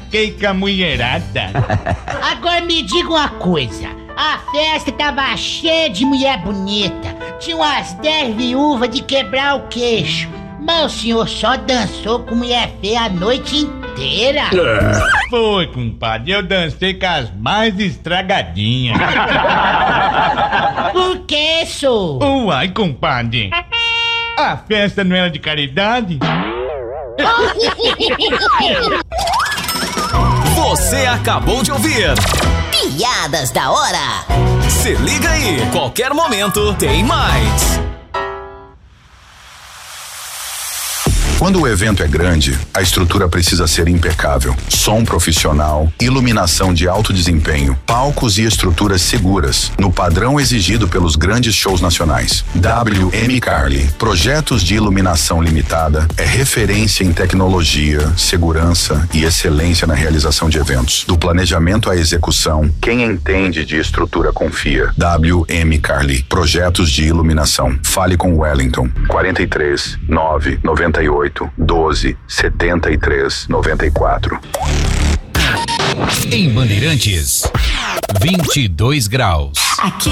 fiquei com a mulherada. Agora me diga uma coisa. A festa tava cheia de mulher bonita. Tinha umas 10 viúvas de quebrar o queixo. Mas o senhor só dançou com mulher feia a noite inteira. Foi, compadre, eu dancei com as mais estragadinhas. Por que, senhor? Uai, compadre, a festa não era de caridade? Você acabou de ouvir Piadas da Hora. Se liga aí, qualquer momento tem mais. Quando o evento é grande, a estrutura precisa ser impecável. Som profissional, iluminação de alto desempenho, palcos e estruturas seguras, no padrão exigido pelos grandes shows nacionais. WM Carli, projetos de iluminação limitada, é referência em tecnologia, segurança e excelência na realização de eventos. Do planejamento à execução, quem entende de estrutura confia. WM Carli, projetos de iluminação. Fale com Wellington, 43 998 12 73 94. Em Bandeirantes, 22 graus. Aqui